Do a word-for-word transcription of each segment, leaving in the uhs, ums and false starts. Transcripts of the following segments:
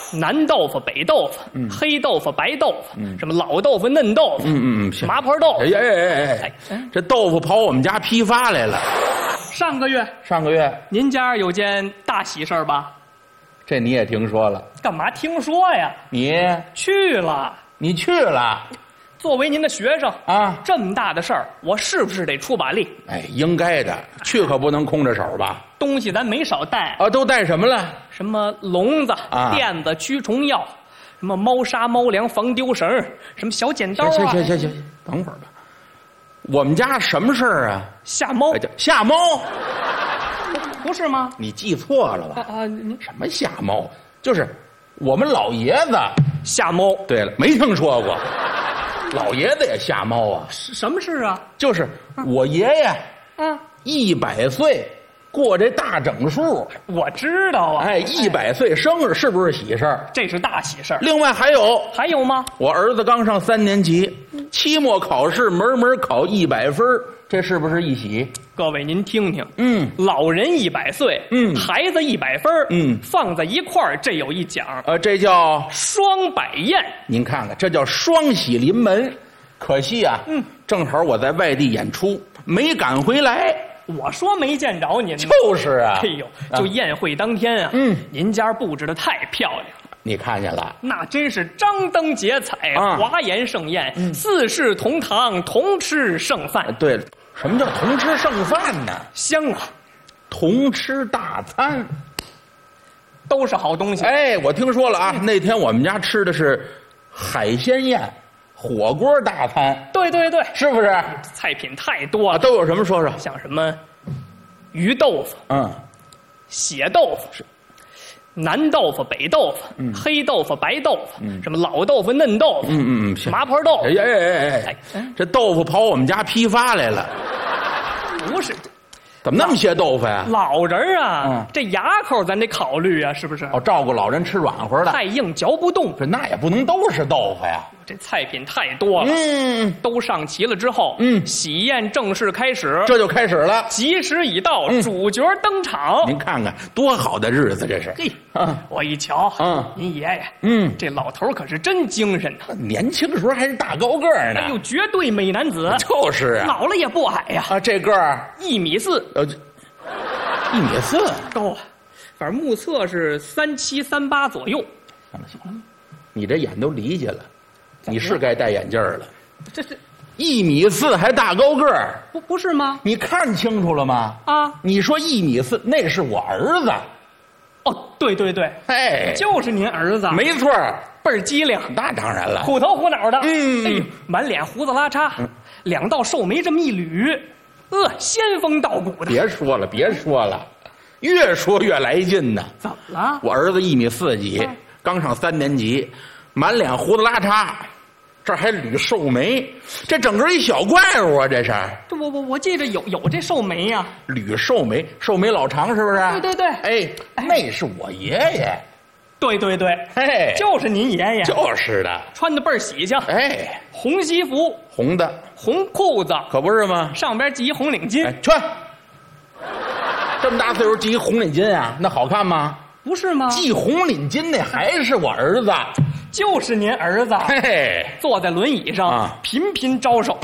南豆腐、北豆腐， 嗯黑豆腐、白豆腐， 嗯什么老豆腐、嫩豆腐， 嗯嗯嗯，行麻婆豆腐。 哎呀哎哎哎哎，这豆腐跑我们家批发来了。 上个月上个月您家有件大喜事儿吧？ 这你也听说了？ 干嘛听说呀？ 你去了。 你去了作为您的学生啊？ 这么大的事儿，我是不是得出把力？ 哎，应该的，去可不能空着手吧？ 东西咱没少带啊，都带什么了？ 什么笼子、 啊垫子、驱虫药，什么猫砂、猫粮、防丢绳，什么小剪刀啊。 行行行行，等会儿吧。我们家什么事儿啊？ 下猫哎，叫下猫？ 不是吗？ 你记错了吧？ 啊啊，您什么下猫？就是我们老爷子。 下猫对了，没听说过。老爷子也下猫啊？ 是什么事啊？ 就是我爷爷啊， 一百岁过这大整数。 我知道啊。 哎，一百岁生日是不是喜事儿？ 这是大喜事儿。 另外还有， 还有吗？ 我儿子刚上三年级，期末考试门门考一百分，这是不是一喜？ 各位您听听， 嗯， 老人一百岁， 嗯孩子一百分， 嗯放在一块儿，这有一奖， 呃，这叫双百宴。 您看看，这叫双喜临门。可惜啊， 嗯， 正好我在外地演出，没赶回来。 我说没见着您呢， 就是啊， 哎呦，就宴会当天啊， 嗯， 您家布置的太漂亮了。 你看见了？ 那真是张灯结彩， 啊华严盛宴，四世同堂，同吃剩饭。 对了，什么叫同吃剩饭呢？ 香啊， 同吃大餐。 都是好东西。 哎，我听说了啊，那天我们家吃的是海鲜宴，火锅大餐， 对对对， 是不是？啊， 菜品太多了， 都有什么说说？ 像什么鱼豆腐、 嗯， 血豆腐、是南豆腐、北豆腐、 嗯黑豆腐、白豆腐，什么老豆腐、嫩豆腐， 嗯嗯嗯，行。 麻婆豆腐哎。呀哎哎哎哎，这豆腐跑我们家批发来了， 不是怎么那么些豆腐呀？ 老人啊， 嗯这牙口咱得考虑啊，是不是？ 哦，照顾老人吃软和的， 太硬嚼不动。 这那也不能都是豆腐呀。 这菜品太多了， 嗯， 都上齐了之后， 嗯喜宴正式开始。 这就开始了。 吉时已到， 嗯主角登场。 您看看多好的日子，这是。 嘿， 嗯我一瞧， 嗯您爷爷， 嗯， 这老头儿可是真精神呐！ 年轻时候还是大高个儿呢。 哎呦，绝对美男子， 就是啊。 老了也不矮呀， 啊，这个儿一米四呃，一米四。 高啊，反正目测是三七三八左右。 行了行了，你这眼都离下了，你是该戴眼镜了。 这这一米四还大高个儿， 不不是吗？ 你看清楚了吗？ 啊， 你说一米四，那是我儿子。 哦，对对对， 哎， 就是您儿子， 没错儿， 倍儿机灵， 那当然了。 虎头虎脑的， 嗯哎呦，满脸胡子拉碴，两道瘦眉这么一捋，呃，仙风道骨的。 别说了，别说了，越说越来劲呢。 怎么了？ 我儿子一米四几， 啊刚上三年级，满脸胡子拉碴，这还捋瘦眉，这整个一小怪物啊！这是这我我我记着有有这瘦眉呀、 捋瘦眉，瘦眉老长是不是？ 对对对哎，那是我爷爷。 对对对， 嘿， 就是您爷爷， 就是的。 穿的倍儿喜庆， 哎， 红西服、 红的红裤子， 可不是吗？ 上边系一红领巾， 哎，穿。这么大岁数系一红领巾啊，那好看吗？ 不是吗？ 系红领巾那还是我儿子。 就是您儿子， 嘿嘿， 坐在轮椅上， 啊频频招手。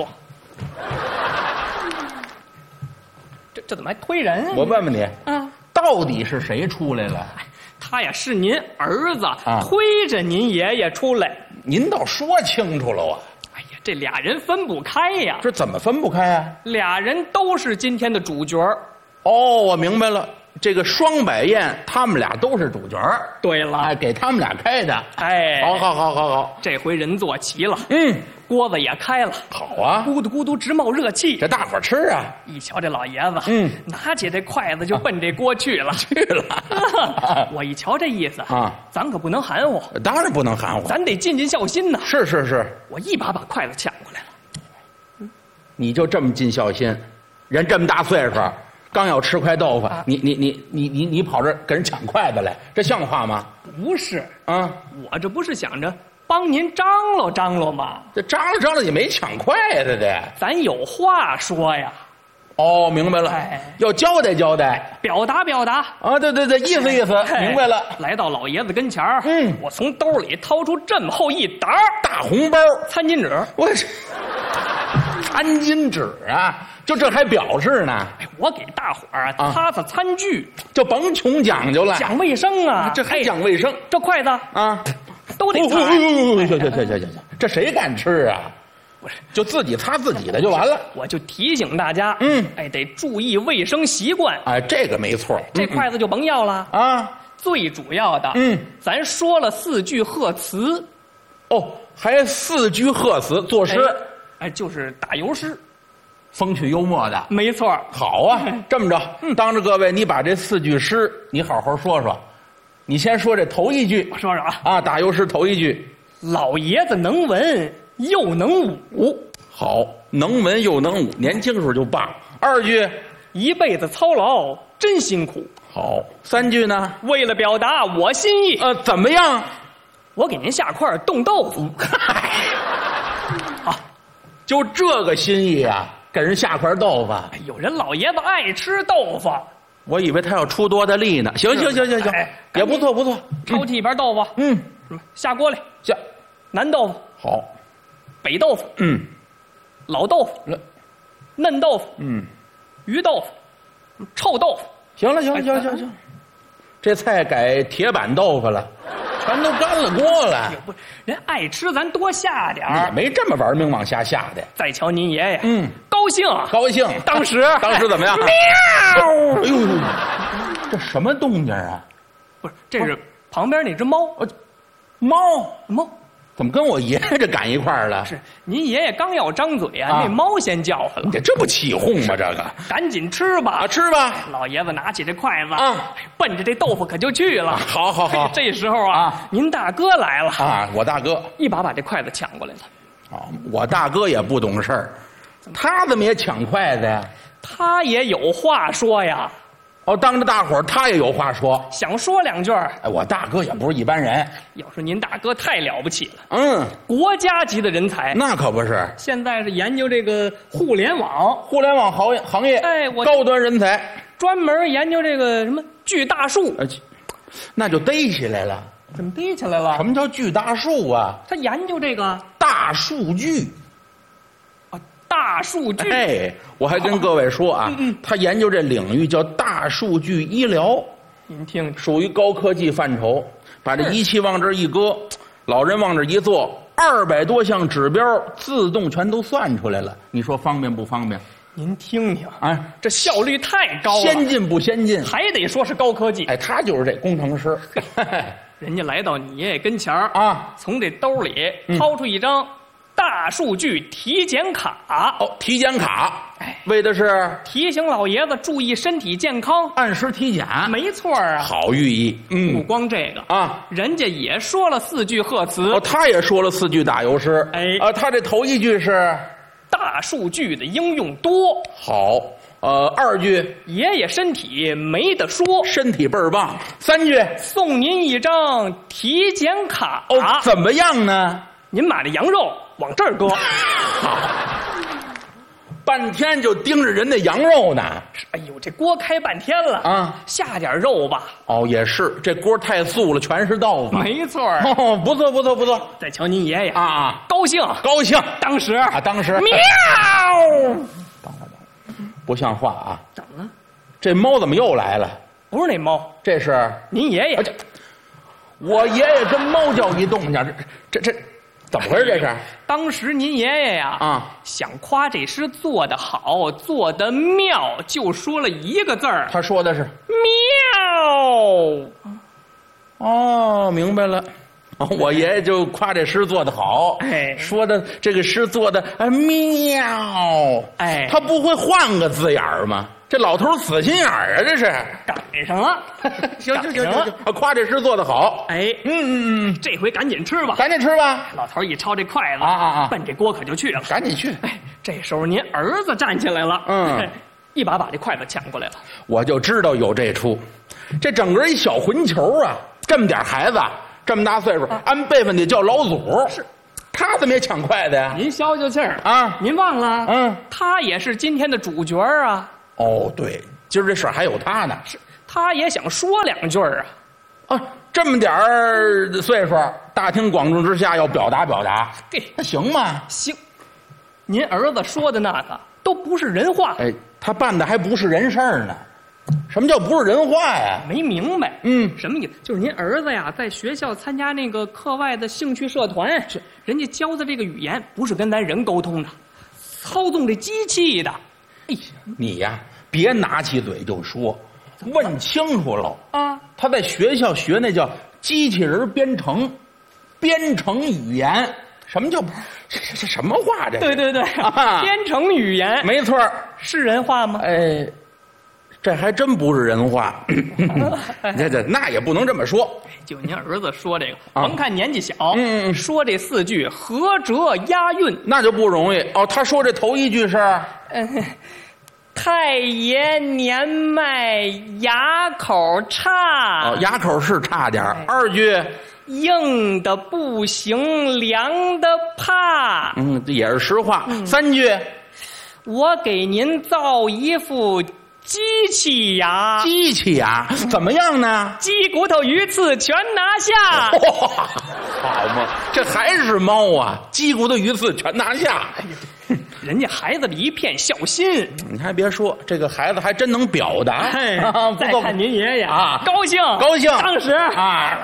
这这怎么还推人啊？ 我问问你， 啊， 到底是谁出来了？ 他呀是您儿子、 啊推着您爷爷出来。 您倒说清楚了啊！ 哎呀，这俩人分不开呀， 这怎么分不开啊？ 俩人都是今天的主角儿。 哦，我明白了，这个双百宴，他们俩都是主角儿， 对了， 哎，给他们俩开的。 哎， 好，好，好，好，好。 这回人坐齐了， 嗯， 锅子也开了， 好啊， 咕嘟咕嘟直冒热气。 这大伙儿吃啊， 一瞧这老爷子， 嗯， 拿起这筷子就奔这锅去了。 去了。 我一瞧这意思啊， 咱可不能含糊， 当然不能含糊。 咱得尽尽孝心呐。 是是是， 我一把把筷子抢过来了。 你就这么尽孝心，人这么大岁数，刚要吃块豆腐， 啊你你你你你你跑这儿给人抢筷子来，这像话吗？ 不是， 啊， 我这不是想着帮您张罗张罗吗？ 这张罗张罗，你没抢筷子的。 咱有话说呀。 哦，明白了， 哎要交代交代表达表达。 啊，对对对，意思意思， 哎明白了。 来到老爷子跟前儿， 嗯我从兜里掏出这么厚一沓儿大红包， 餐巾纸， 我这餐巾纸啊，就这还表示呢， 哎，我给大伙儿啊啊擦擦餐具， 就甭穷讲究了， 讲卫生啊。 这还哎讲卫生这筷子啊。 都得擦。 哦行行行行行行，这谁敢吃啊？ 不是， 就自己擦自己的就完了。 我就提醒大家， 嗯哎，得注意卫生习惯。 哎，这个没错。 这筷子就甭要了。 嗯啊， 最主要的， 嗯， 咱说了四句贺词， 哦，还四句贺词作诗， 哎，就是打油诗， 风趣幽默的。 没错。 好啊，这么着，当着各位，你把这四句诗你好好说说。你先说这头一句我说说啊， 啊，打油诗头一句。 老爷子能文又能武， 好，能文又能武，年轻时候就棒。二句， 一辈子操劳真辛苦。 好，三句呢？ 为了表达我心意， 呃，怎么样？ 我给您下块冻豆腐。 啊，就这个心意啊，给人下块豆腐。 哎有人老爷子爱吃豆腐， 我以为他要出多大力呢。行行行行行， 哎也不错不错。 抽屉里边豆腐， 嗯， 嗯，下锅里， 下南豆腐、 好， 北豆腐、 嗯， 老豆腐、 那嫩豆腐、 嗯， 鱼豆腐、臭豆腐。 行了行了行了行了行了，这菜改铁板豆腐了，全都干了锅了。 不，人爱吃，咱多下点也儿。 没这么玩命往下下的。 再瞧您爷爷， 嗯， 高兴， 高兴。 当时当时怎么样？ 喵！ 哎呦，这什么动静啊？ 不是，这是旁边那只猫， 猫猫怎么跟我爷爷这赶一块儿了？ 是您爷爷刚要张嘴啊， 啊那猫先叫唤了， 这这不起哄吗？这个赶紧吃吧啊，。吃吧。 老爷子拿起这筷子啊， 奔着这豆腐可就去了。 好好好这时候啊啊， 您大哥来了， 啊，我大哥一把把这筷子抢过来了。 啊，我大哥也不懂事儿，他怎么也抢筷子呀？ 他也有话说呀， 哦，当着大伙儿他也有话说。 想说两句儿。 哎，我大哥也不是一般人。 要说您大哥太了不起了， 嗯， 国家级的人才。 那可不是。 现在是研究这个互联网， 互联网行业行业， 哎我高端人才， 专门研究这个什么巨大数。 呃，那就逮起来了。 怎么逮起来了？ 什么叫巨大数啊？ 他研究这个大数据。 啊大数据。 哎，我还跟各位说啊，他研究这领域叫大数据医疗， 您听， 属于高科技范畴。把这仪器往这一搁，老人往这一坐，二百多项指标自动全都算出来了。你说方便不方便？ 您听听， 哎， 这效率太高了， 先进不先进？ 还得说是高科技。 哎，他就是这工程师。 人家来到你爷爷跟前儿啊， 从这兜里掏出一张大数据体检卡， 哦，体检卡， 哎， 为的是提醒老爷子注意身体健康。 按时体检， 没错啊， 好寓意。 不嗯光这个， 啊， 人家也说了四句贺词。 哦，他也说了四句打油诗。 哎啊，他这头一句是大数据的应用多， 好，呃，二句爷爷身体没得说， 身体倍儿棒，三句送您一张体检卡。 哦，怎么样呢？ 您买的羊肉往这儿搁。 半天就盯着人那羊肉呢。 哎呦，这锅开半天了啊， 下点肉吧。 哦，也是，这锅太素了，全是豆腐。 没错儿。 哦，不错不错不错。 再瞧您爷爷啊啊， 高兴， 高兴当时啊，当时喵， 等会儿等会儿，不像话啊！ 怎么了？ 这猫怎么又来了？ 不是那猫， 这是您爷爷。 我爷爷跟猫叫一动静，这这这怎么回事？这是当时您爷爷呀啊， 想夸这诗做得好，做得妙，就说了一个字儿他说的是妙。 哦，明白了。哦我爷爷就夸这诗做得好， 哎说的这个诗做的啊妙， 哎他不会换个字眼儿吗？这老头死心眼儿啊，这是。 赶上了。 行行行行赶上行，啊夸这诗做得好。 哎， 嗯嗯嗯， 这回赶紧吃吧。 赶紧吃吧， 老头一抄这筷子啊啊啊奔这锅可就去了。 赶紧去。 哎，这时候您儿子站起来了， 嗯， 一把把这筷子抢过来了。 我就知道有这出，这整个一小混球啊，这么点孩子，这么大岁数，按辈分得叫老祖。 是， 他怎么也抢筷子呀？ 您消消气儿啊您忘了？ 嗯， 他也是今天的主角啊。 哦，对，今儿这事儿还有他呢。 是，他也想说两句儿啊。 啊，这么点儿岁数，大庭广众之下要表达表达， 嘿， 那行吗？ 行，您儿子说的那个都不是人话。 哎，他办的还不是人事儿呢。什么叫不是人话呀？ 没明白， 嗯， 什么意思？就是您儿子呀，在学校参加那个课外的兴趣社团，是人家教的这个语言不是跟咱人沟通的，操纵这机器的。哎呀， 你呀，别拿起嘴就说，问清楚了啊！ 他在学校学那叫机器人编程，编程语言。什么叫这这什么话？这对对对， 啊、 编程语言没错， 是人话吗？ 哎。这还真不是人话，这这那也不能这么说。 就您儿子说这个， 啊、 甭看年纪小， 嗯嗯， 说这四句合辙押韵， 那就不容易哦。他说这头一句是， 嗯，太爷年迈牙口差， 哦，牙口是差点儿。二句， 硬的不行，凉的怕， 嗯，这也是实话。嗯、三句。 我给您造一副机器牙， 机器牙怎么样呢？ 鸡骨头鱼刺全拿下。 哇，好嘛，这还是猫啊！鸡骨头鱼刺全拿下。 人家孩子里一片孝心， 你还别说，这个孩子还真能表达。 哎，再看您爷爷啊， 高兴高兴， 当时啊，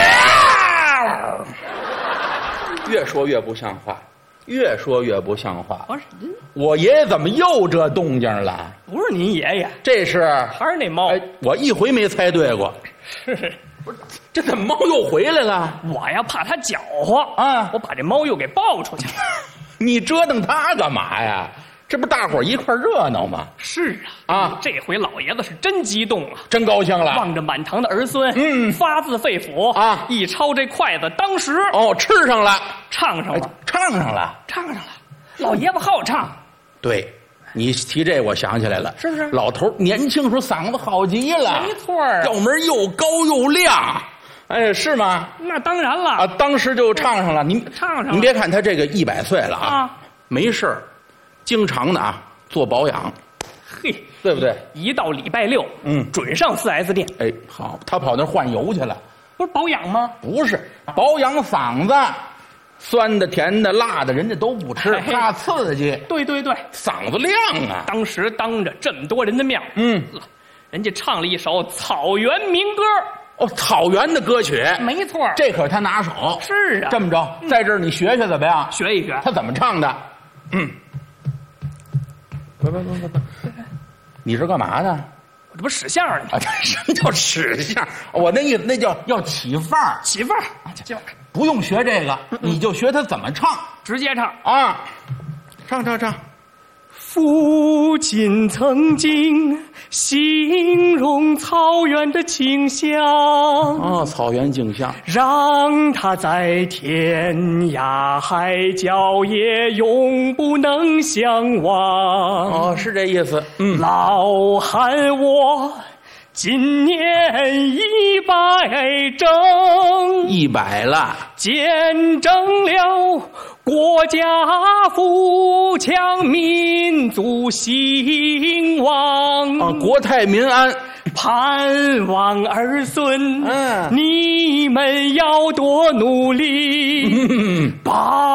越说越不像话。越说越不像话！ 不是， 我爷爷怎么又这动静了？ 不是您爷爷， 这是还是那猫？ 哎，我一回没猜对过。 是， 不是，这怎么猫又回来了？ 我呀怕它搅和啊， 我把这猫又给抱出去了。 你折腾它干嘛呀？这不大伙一块热闹吗？ 是啊，啊，这回老爷子是真激动啊， 真高兴了， 望着满堂的儿孙， 嗯， 发自肺腑啊， 一抄这筷子，当时哦吃上了， 唱上了， 哎、唱上了， 唱上了。老爷子好唱， 对，你提这我想起来了， 是不是？ 老头年轻时候嗓子好极了， 没错啊， 调门又高又亮。哎，是吗？ 那当然了啊，当时就唱上了。您唱上了， 您别看他这个一百岁了啊， 啊没事儿，经常的啊做保养， 嘿， 对不对？ 一到礼拜六， 嗯， 准上 四 S 店。 哎，好，他跑那儿换油去了， 不是保养吗？ 不是，保养嗓子，酸的、甜的、辣的，人家都不吃，怕刺激。 对对对， 嗓子亮啊！ 当时当着这么多人的面， 嗯， 人家唱了一首草原民歌。 哦，草原的歌曲， 没错， 这可是他拿手。 是啊， 这么着，在这儿你学学怎么样？ 学一学， 他怎么唱的？嗯，不不不不不，你是干嘛呢？ 我这不使相呢吗？ 啊，什么叫使相？我那意思，那叫要起范儿， 起范儿，起范儿， 不用学这个，你就学他怎么唱， 直接唱啊，唱唱唱。 父亲曾经形容草原的景象， 哦，草原景象， 让他在天涯海角也永不能相忘。 哦，是这意思。嗯， 老汉我今年一百整， 一百了， 见证了国家富强，民族兴旺， 啊，国泰民安， 盼望儿孙， 嗯， 你们要多努力， 嗯， 把